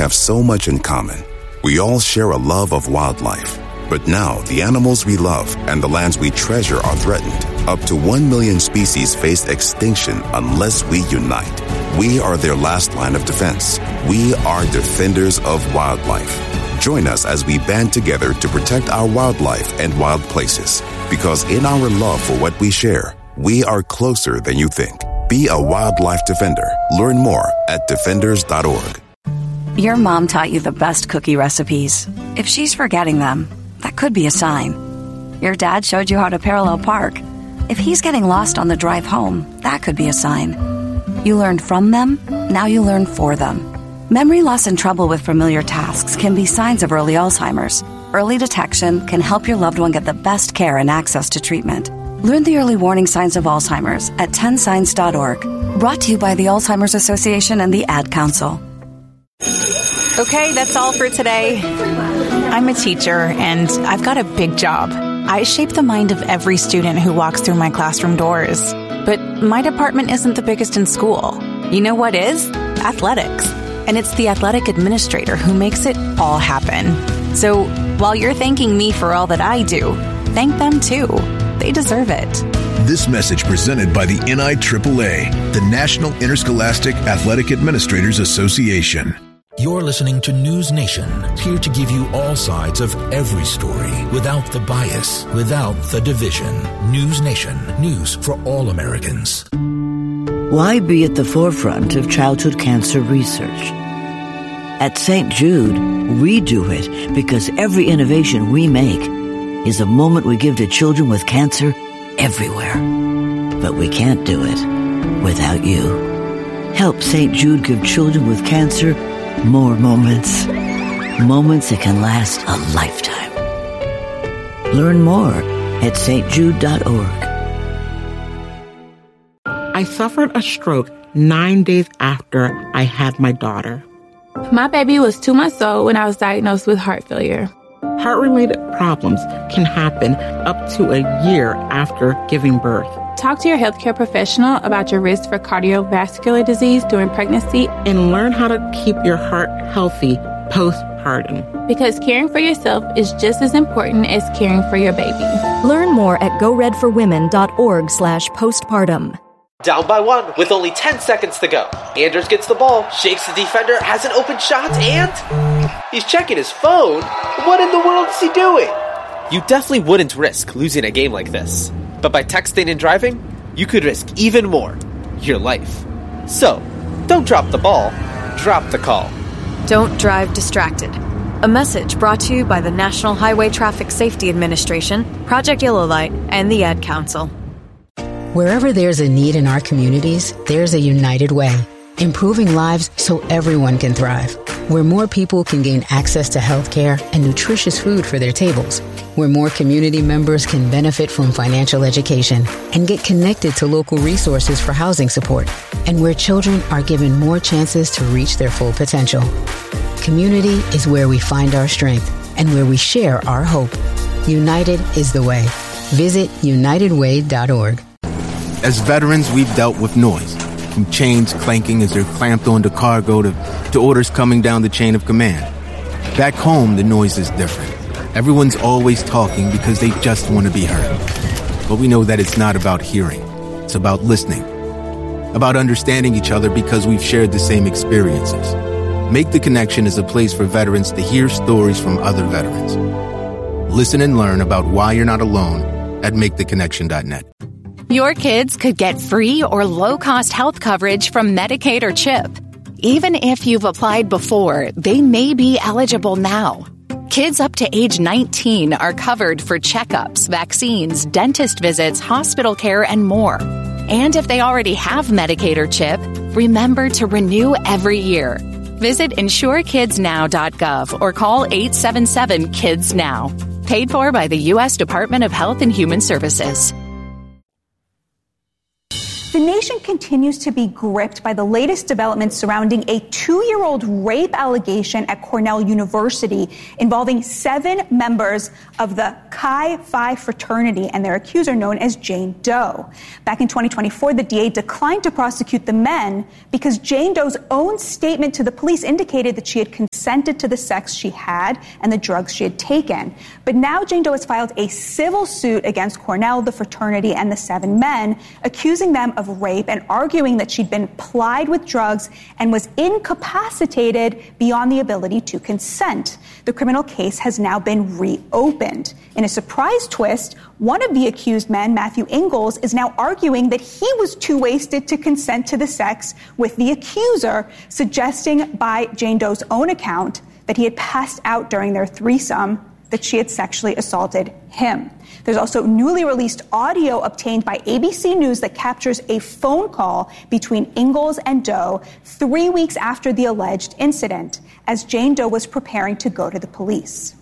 have so much in common. We all share a love of wildlife. But now the animals we love and the lands we treasure are threatened. Up to 1 million species face extinction unless we unite. We are their last line of defense. We are defenders of wildlife. Join us as we band together to protect our wildlife and wild places. Because in our love for what we share, we are closer than you think. Be a wildlife defender. Learn more at defenders.org. Your mom taught you the best cookie recipes. If she's forgetting them, that could be a sign. Your dad showed you how to parallel park. If he's getting lost on the drive home, that could be a sign. You learned from them, now you learn for them. Memory loss and trouble with familiar tasks can be signs of early Alzheimer's. Early detection can help your loved one get the best care and access to treatment. Learn the early warning signs of Alzheimer's at 10signs.org. Brought to you by the Alzheimer's Association and the Ad Council. Okay, that's all for today. I'm a teacher, and I've got a big job. I shape the mind of every student who walks through my classroom doors. But my department isn't the biggest in school. You know what is? Athletics. And it's the athletic administrator who makes it all happen. So while you're thanking me for all that I do, thank them too. They deserve it. This message presented by the NIAAA, the National Interscholastic Athletic Administrators Association. You're listening to News Nation, here to give you all sides of every story, without the bias, without the division. News Nation, news for all Americans. Why be at the forefront of childhood cancer research? At St. Jude, we do it because every innovation we make is a moment we give to children with cancer everywhere. But we can't do it without you. Help St. Jude give children with cancer more moments. Moments that can last a lifetime. Learn more at stjude.org. I suffered a stroke 9 days after I had my daughter. My baby was 2 months old when I was diagnosed with heart failure. Heart-related problems can happen up to a year after giving birth. Talk to your healthcare professional about your risk for cardiovascular disease during pregnancy and learn how to keep your heart healthy postpartum. Because caring for yourself is just as important as caring for your baby. Learn more at goredforwomen.org/postpartum. Down by 1 with only 10 seconds to go. Anders gets the ball, shakes the defender, has an open shot, and he's checking his phone. What in the world is he doing? You definitely wouldn't risk losing a game like this. But by texting and driving, you could risk even more, your life. So, don't drop the ball, drop the call. Don't drive distracted. A message brought to you by the National Highway Traffic Safety Administration, Project Yellow Light, and the Ad Council. Wherever there's a need in our communities, there's a United Way. Improving lives so everyone can thrive. Where more people can gain access to health care and nutritious food for their tables. Where more community members can benefit from financial education and get connected to local resources for housing support. And where children are given more chances to reach their full potential. Community is where we find our strength and where we share our hope. United is the way. Visit unitedway.org. As veterans, we've dealt with noise, from chains clanking as they're clamped onto cargo to orders coming down the chain of command. Back home, the noise is different. Everyone's always talking because they just want to be heard. But we know that it's not about hearing. It's about listening. About understanding each other because we've shared the same experiences. Make the Connection is a place for veterans to hear stories from other veterans. Listen and learn about why you're not alone at maketheconnection.net. Your kids could get free or low-cost health coverage from Medicaid or CHIP. Even if you've applied before, they may be eligible now. Kids up to age 19 are covered for checkups, vaccines, dentist visits, hospital care, and more. And if they already have Medicaid or CHIP, remember to renew every year. Visit insurekidsnow.gov or call 877-KIDS-NOW. Paid for by the U.S. Department of Health and Human Services. The nation continues to be gripped by the latest developments surrounding a 2-year-old rape allegation at Cornell University involving 7 members of the Chi Phi fraternity and their accuser known as Jane Doe. Back in 2024, the DA declined to prosecute the men because Jane Doe's own statement to the police indicated that she had consented to the sex she had and the drugs she had taken. But now Jane Doe has filed a civil suit against Cornell, the fraternity, and the 7 men, accusing them of rape and arguing that she'd been plied with drugs and was incapacitated beyond the ability to consent. The criminal case has now been reopened. In a surprise twist, one of the accused men, Matthew Ingalls, is now arguing that he was too wasted to consent to the sex with the accuser, suggesting by Jane Doe's own account that he had passed out during their threesome, that she had sexually assaulted him. There's also newly released audio obtained by ABC News that captures a phone call between Ingalls and Doe 3 weeks after the alleged incident, as Jane Doe was preparing to go to the police.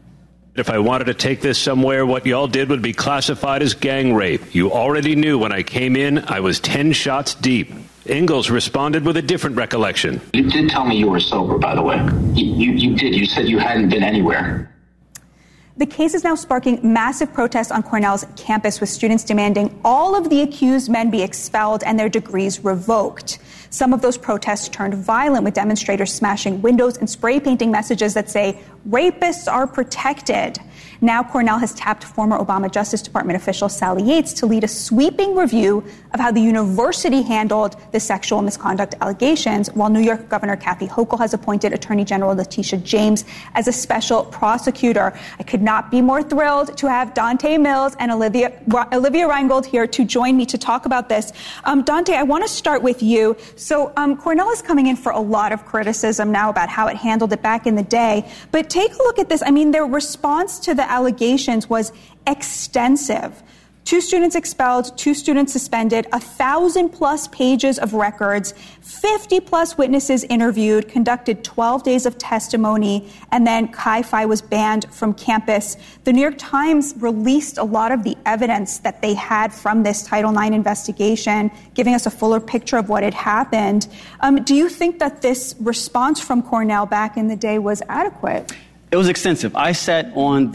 If I wanted to take this somewhere, what y'all did would be classified as gang rape. You already knew when I came in, I was 10 shots deep. Ingalls responded with a different recollection. You did tell me you were sober, by the way. You did. You said you hadn't been anywhere. The case is now sparking massive protests on Cornell's campus, with students demanding all of the accused men be expelled and their degrees revoked. Some of those protests turned violent, with demonstrators smashing windows and spray painting messages that say, "Rapists are protected." Now Cornell has tapped former Obama Justice Department official Sally Yates to lead a sweeping review of how the university handled the sexual misconduct allegations, while New York Governor Kathy Hochul has appointed Attorney General Letitia James as a special prosecutor. I could not be more thrilled to have Dante Mills and Olivia Reingold here to join me to talk about this. Dante, I want to start with you. So Cornell is coming in for a lot of criticism now about how it handled it back in the day. But take a look at this. I mean, their response to the allegations was extensive. 2 students expelled, 2 students suspended, 1,000+ pages of records, 50+ witnesses interviewed, conducted 12 days of testimony, and then Chi Phi was banned from campus. The New York Times released a lot of the evidence that they had from this Title IX investigation, giving us a fuller picture of what had happened. Do you think that this response from Cornell back in the day was adequate? It was extensive. I sat on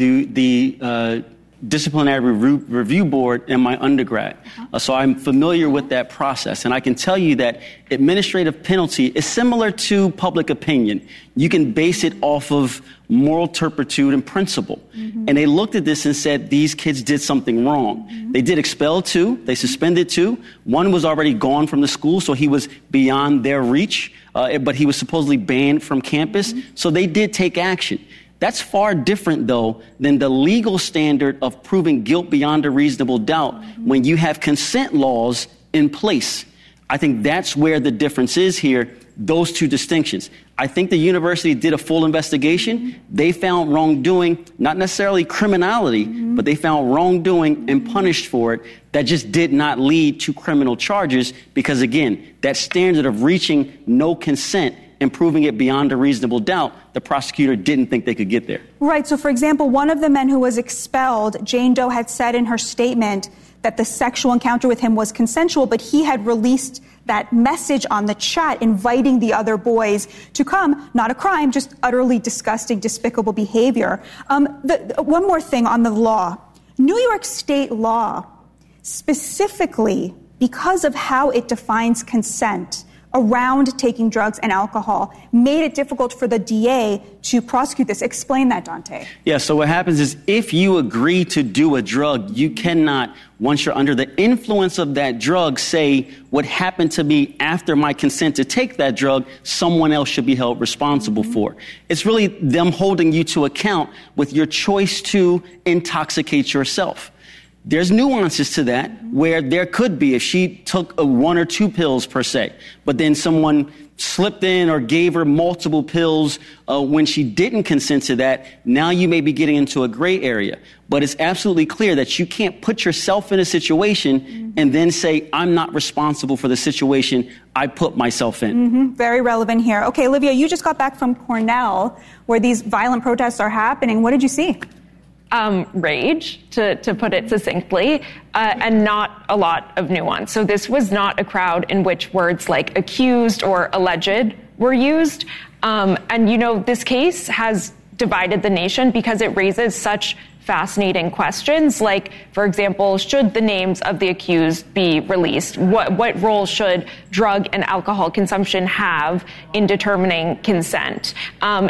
the disciplinary review board in my undergrad. So I'm familiar with that process. And I can tell you that administrative penalty is similar to public opinion. You can base it off of moral turpitude and principle. Mm-hmm. And they looked at this and said, these kids did something wrong. Mm-hmm. They did expel 2. They suspended 2. 1 was already gone from the school, so he was beyond their reach. But he was supposedly banned from campus. Mm-hmm. So they did take action. That's far different, though, than the legal standard of proving guilt beyond a reasonable doubt when you have consent laws in place. I think that's where the difference is here, those 2 distinctions. I think the university did a full investigation. They found wrongdoing, not necessarily criminality, but they found wrongdoing and punished for it. That just did not lead to criminal charges because, again, that standard of reaching no consent and proving it beyond a reasonable doubt, the prosecutor didn't think they could get there. Right. So, for example, one of the men who was expelled, Jane Doe, had said in her statement that the sexual encounter with him was consensual, but he had released that message on the chat inviting the other boys to come. Not a crime, just utterly disgusting, despicable behavior. One more thing on the law. New York state law, specifically because of how it defines consent around taking drugs and alcohol, made it difficult for the DA to prosecute this. Explain that, Dante. Yeah, so what happens is if you agree to do a drug, you cannot, once you're under the influence of that drug, say what happened to me after my consent to take that drug, someone else should be held responsible for. It's really them holding you to account with your choice to intoxicate yourself. There's nuances to that where there could be if she took 1 or 2 pills per se, but then someone slipped in or gave her multiple pills when she didn't consent to that. Now you may be getting into a gray area, but it's absolutely clear that you can't put yourself in a situation and then say, I'm not responsible for the situation I put myself in. Very relevant here. Okay, Olivia, you just got back from Cornell where these violent protests are happening. What did you see? rage, to put it succinctly, and not a lot of nuance. So this was not a crowd in which words like accused or alleged were used. And, this case has divided the nation because it raises such fascinating questions, like, for example, should the names of the accused be released? What role should drug and alcohol consumption have in determining consent?